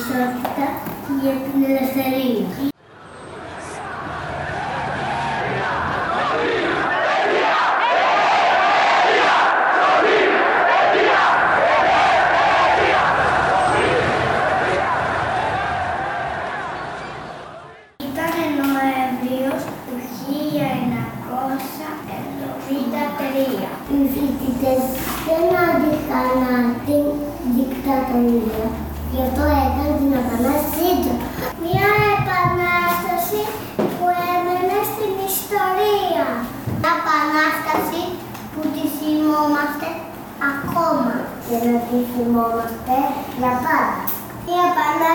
ισότητα και για την ελευθερία. Ήταν Νοέμβριος του 1973. Οι φοιτητές δεν αντιχάναν την δικτατορία, γι' αυτό έκανε την επανάστασή του. Μια επανάσταση που έμενε στην ιστορία. Μια επανάσταση που τη θυμόμαστε ακόμα και να τη θυμόμαστε για πάντα. Η επανάσταση